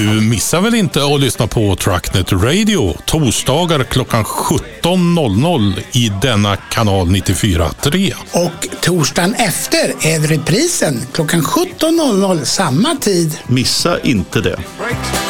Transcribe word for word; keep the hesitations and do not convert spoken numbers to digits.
du missar väl inte att lyssna på Trucknet Radio torsdagar klockan sjutton noll noll i denna kanal nittiofyra tre. Och torsdagen efter är reprisen klockan sjutton noll noll samma tid. Missa inte det.